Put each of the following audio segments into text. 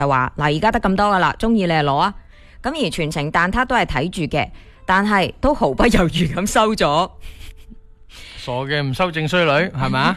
就話嗱，而家得咁多噶啦，中意你就攞啊。咁而全程蛋撻都係睇住嘅，但係都毫不猶豫咁收咗。 傻嘅唔收正衰女係咪？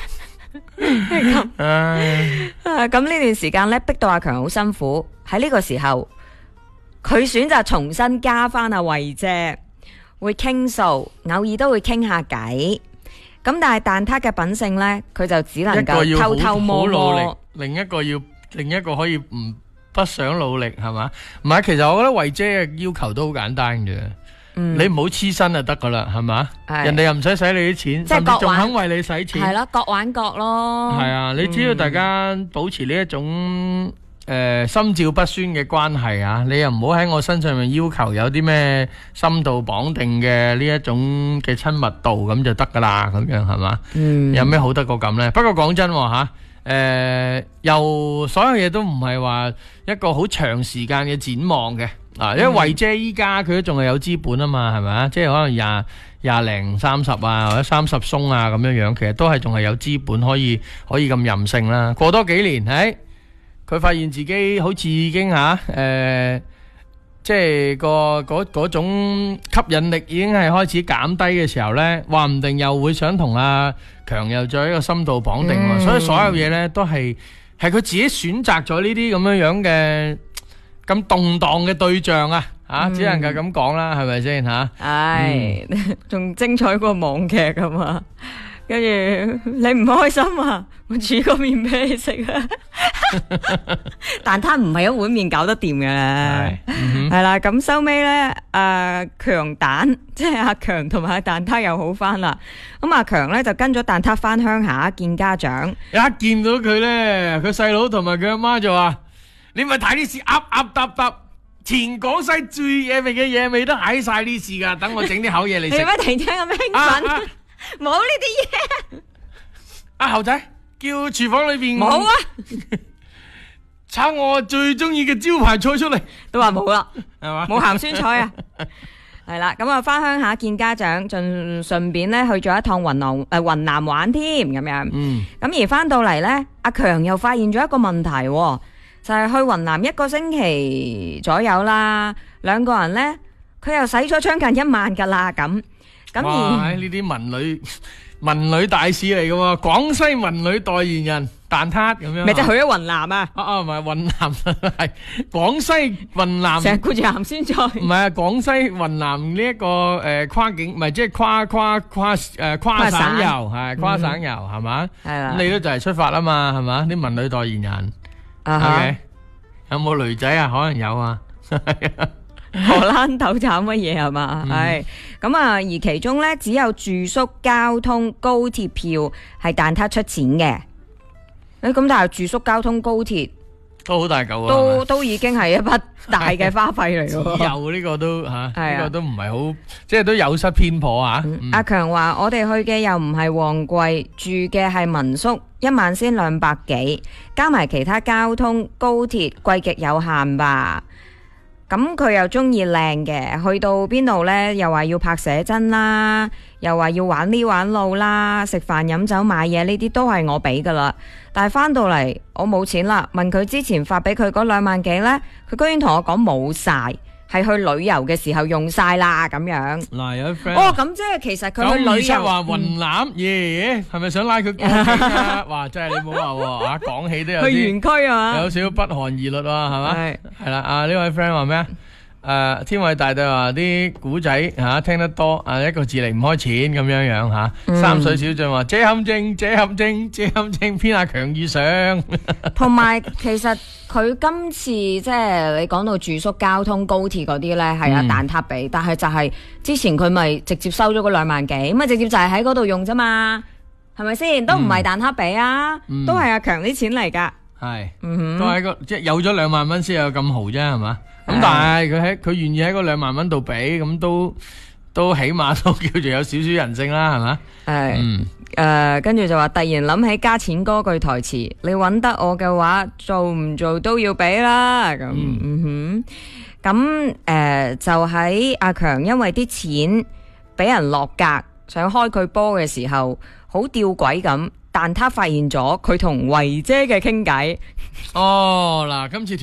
咁呢段時間咧，逼到阿強好辛苦。喺呢個時候，佢選擇重新加翻阿慧姐，會傾訴，偶爾都會傾下偈。咁但係蛋撻嘅品性呢，佢就只能夠偷偷摸摸， 另一個可以不想努力係嘛？唔係，其實我覺得慧姐嘅要求都好簡單嘅。你唔好黐身就得噶啦，係嘛？人哋又唔使使你啲錢，甚至仲肯為你使錢。 係咯，各玩各咯。 係啊，你只要大家保持呢一種心照不宣嘅關係啊，你又唔好喺我身上面要求有啲咩深度綁定嘅呢一種嘅親密度，咁就得噶啦，咁樣係嘛？有咩好得過咁呢？不過講真吓。又所有嘢都唔係話一個好長時間嘅展望嘅因為慧姐依家佢都仲係有資本啊嘛，係咪啊？即係可能廿零30啊，或者30鬆啊咁樣樣，其實都係仲係有資本可以咁任性啦。過多幾年，佢發現自己好似已經即係嗰種吸引力已經係開始減低嘅時候呢，話唔定又會想同阿強又再一個深度綁定，所以所有嘢呢都係佢自己選擇咗呢啲咁樣嘅咁動盪嘅對象只能夠咁講啦，係咪先吓？ 係，仲精彩過網劇㗎嘛？跟住你唔開心啊，我煮個麵俾你食啊！蛋撻唔係一碗麵搞得掂嘅，係啦。咁收尾咧，強蛋即係阿強同埋阿蛋撻又好翻啦。咁阿強咧就跟咗蛋撻翻鄉下見家長， 一見到佢咧，佢細佬同埋佢阿媽就話：你咪睇啲事噏噏嗒嗒，全廣西最野味嘅野味都喺晒呢事噶，等我整啲口嘢嚟食。 你乜突然間咁興奮？冇呢啲嘢。 阿猴仔叫廚房裏邊冇啊， 炒我最中意嘅招牌菜出嚟， 都話冇啦， 係嘛？ 冇鹹酸菜啊。係啦，咁啊翻鄉下見家長，順便咧去咗一趟雲南玩添咁樣。咁而翻到嚟咧，阿強又發現咗一個問題，就係去雲南1個星期左右啦，兩個人咧佢又使咗將近1萬噶啦咁。 哇！呢啲文旅大使嚟嘅喎，廣西文旅代言人蛋撻咁樣， 咪即係去咗雲南啊？ 唔係雲南，係廣西雲南。 成日顧住鹹酸菜。唔係啊，廣西雲南呢一個跨境，唔係即係跨省遊，係跨省遊係嘛？係啦。咁你都就係出發啊嘛，係嘛？啲文旅代言人，OK，有冇女仔啊？可能有啊。 荷蘭豆炒乜嘢係嘛？係咁啊！而其中咧只有住宿、交通、高鐵票係蛋撻出錢嘅。咁但係住宿、交通、高鐵都好大嚿啊！ 都已經係一筆大嘅花費嚟嘅。 有呢個都呢個都唔係好，即係都有失偏頗啊！ 阿強話：我哋去嘅又唔係旺季，住嘅係民宿，1晚先200幾，加埋其他交通、高鐵，貴極有限吧。咁佢又中意靚嘅，去到邊度呢？又話要拍寫真啦，又話要玩呢玩路啦，食飯飲酒買嘢呢啲都係我俾噶啦。但係翻到嚟我冇錢啦，問佢之前發俾佢嗰2萬幾呢，佢居然同我講冇晒，係去旅遊嘅時候用晒啦咁樣。 嗱，有啲 friend 咁即係其實佢去旅遊話雲南爺係咪想拉佢過境啊？哇，真係你冇話講起都有啲去園區啊， 有少少不寒而栗啊，係嘛？係啦，呢位 friend 話咩啊？天偉大隊話啲古仔聽得多一個字離唔開錢咁樣樣三水小將話這陷阱偏阿強遇上。 同埋其實佢今次即係你講到住宿、交通、高鐵嗰啲呢，係有蛋撻俾，但係就係之前佢咪直接收咗嗰2萬幾，咁啊直接就係喺嗰度用啫嘛，係咪先？都唔係蛋撻俾啊，都係阿強啲錢嚟噶。係， 都係即係有咗2萬蚊先有咁豪啫，係嘛？咁但係佢願意喺嗰2萬蚊度俾，咁都起碼都叫做有少少人性啦，係嘛？係， 跟住就話突然諗起加錢嗰句台詞，你搵得我嘅話，做唔做都要俾啦。咁，咁就喺阿強因為啲錢俾人落格，想開佢波嘅時候，好吊詭咁，蛋撻發現咗佢同慧姐嘅傾偈。 嗱，今次。